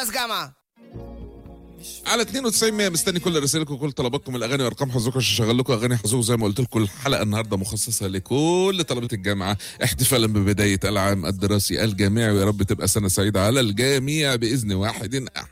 خلاص جامعة. على 92 مستني كل رسائلكم وكل طلباتكم الاغاني وارقام حظكم عشان اشغل لكم اغاني حظكم. زي ما قلت لكم الحلقه النهارده مخصصه لكل طلبه الجامعه احتفالا ببدايه العام الدراسي الجامعي، ويا رب تبقى سنه سعيده على الجميع باذن واحد احد.